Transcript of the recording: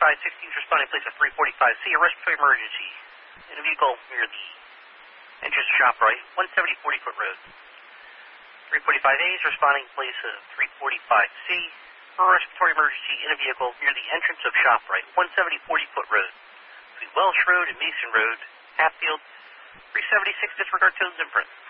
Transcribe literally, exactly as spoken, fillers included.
five sixteen is responding place of three forty-five C, a respiratory emergency in a vehicle near the entrance to ShopRite, one seventy forty Foot Road. three forty-five A is responding place of three forty-five C for a respiratory emergency in a vehicle near the entrance of ShopRite, one seventy forty Foot Road, between Welsh Road and Mason Road, Hatfield, three seventy-six, disregard tones imprint.